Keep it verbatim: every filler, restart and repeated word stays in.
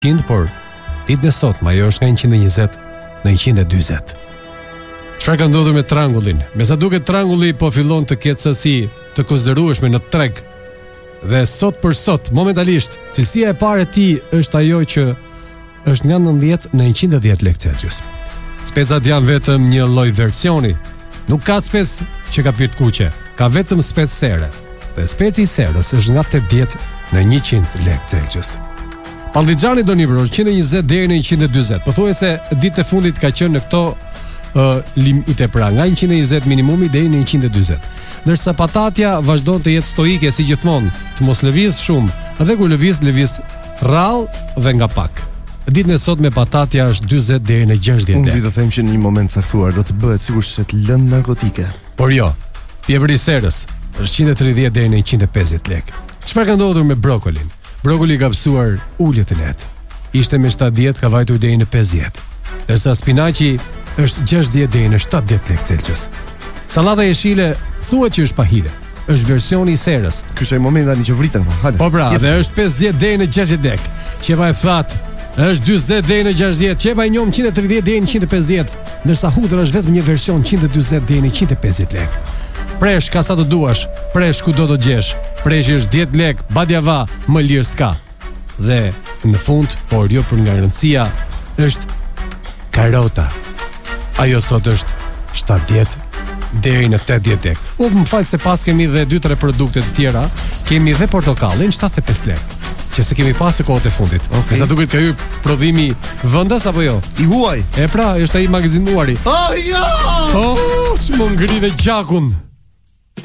njëqind, por ditën e sotme ajo është nga njëqind e njëzet në njëqind e dyzet. Çfarë ka ndodhur me trangullin? Me sa duket trangulli po fillon të ketë sasi të konsiderueshme në treg. Dhe sot për sot, momentalisht, cilësia e parë e tij është ajo që është nga nëntëdhjetë në njëqind e dhjetë lekë Celsius. Specat janë vetëm një lloj versioni. Nuk ka spec që ka pyet kuqe, ka vetëm spec sere. Dhe speci i serës është nga tetëdhjetë në njëqind lekë Celsius. Pallixhani do nipër është njëqind e njëzet deri në njëqind e dyzet. Pothuajse ditën e fundit ka qenë në këto uh, limite, pra nga njëqind e njëzet minimumi deri në njëqind e dyzet. Ndërsa patatja vazhdon të jetë stoike si gjithmonë, të mos lëviz shumë, edhe kur lëviz, lëviz rrallë dhe nga pak. Ditën e sotme patatja është dyzet deri në gjashtëdhjetë. Unë di të them që në një moment caktuar do të bëhet sigurisht se të lënë narkotike. Por jo, pjepëri i serës është njëqind e tridhjetë deri në njëqind e pesëdhjetë lekë. Çfarë ka ndodhur me brokolin? Brokoli ka pësuar uljet e lehtë. Ishte me shtatëdhjetë, ka vajtur deri në pesëdhjetë. Ndërsa spinaqi është gjashtëdhjetë deri në shtatëdhjetë lekë Celsius. Sallata jeshile thuhet që është pahile. Është versioni i serës. Ky është ai momenti tani që vritën. Hajde. Po pra, dhe është pesëdhjetë deri në gjashtëdhjetë lekë. Qepa e thatë është dyzet deri në gjashtëdhjetë, qepa i njom njëqind e tridhjetë deri në njëqind e pesëdhjetë, ndërsa hudra është vetëm një version njëqind e dyzet deri në njëqind e pesëdhjetë lekë. Presh ka sa të duash, presh kudo do gjesh. Preshi është dhjetë lekë, badjava, më lirë s'ka. Dhe në fund, por jo për nga rëndësia, është karota. Ajo sot është shtatëdhjetë deri në tetëdhjetë lekë. U më fal se pas kemi dhe dy tre produkte të tjera, kemi dhe portokallin shtatëdhjetë e pesë lekë. Që se kemi pasë kohët e fundit. Okay. Sa duket ka hyrë prodhimi vendas apo jo? I huaj. E pra, është ai magazinuari. Oh, jo! Oh, ç'më ngrive gjakun.